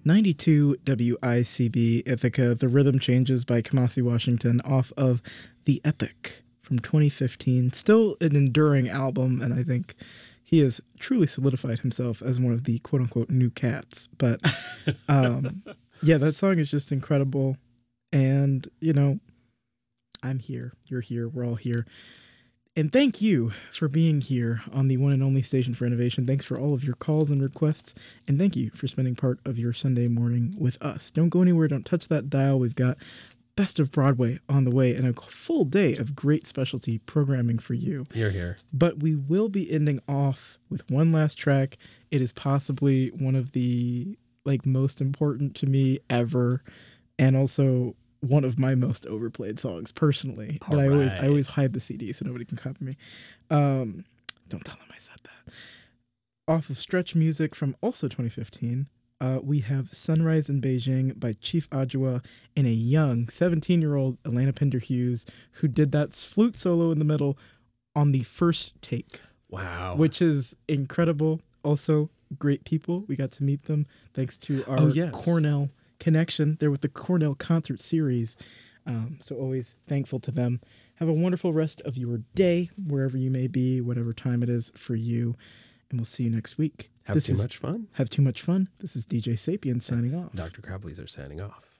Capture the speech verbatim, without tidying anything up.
ninety-two W I C B Ithaca, The Rhythm Changes by Kamasi Washington off of The Epic from twenty fifteen. Still an enduring album, and I think he has truly solidified himself as one of the quote-unquote new cats. But um, yeah, that song is just incredible. And, you know, I'm here. You're here. We're all here. And thank you for being here on the one and only Station for Innovation. Thanks for all of your calls and requests. And thank you for spending part of your Sunday morning with us. Don't go anywhere. Don't touch that dial. We've got Best of Broadway on the way and a full day of great specialty programming for you. You're here. But we will be ending off with one last track. It is possibly one of the like most important to me ever, and also one of my most overplayed songs personally. All but I right. always I always hide the C D so nobody can copy me. Um, don't tell them I said that. Off of Stretch Music from also twenty fifteen, uh, we have Sunrise in Beijing by Chief Adjua and a young seventeen-year-old Elena Pinder Hughes who did that flute solo in the middle on the first take. Wow. Which is incredible. Also, great people. We got to meet them thanks to our Oh, yes. Cornell connection. They're with the Cornell Concert Series. Um, so always thankful to them. Have a wonderful rest of your day, wherever you may be, whatever time it is for you. And we'll see you next week. Have this too is, much fun. Have too much fun. This is D J Sapien signing off. Doctor Crableys are signing off.